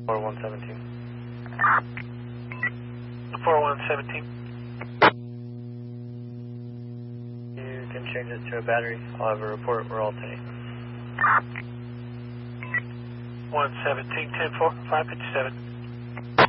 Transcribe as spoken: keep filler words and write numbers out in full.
four one seventeen. four one seventeen. You can change it to a battery. I'll have a report. We're alternating. one seventeen, ten four, five fifty-seven.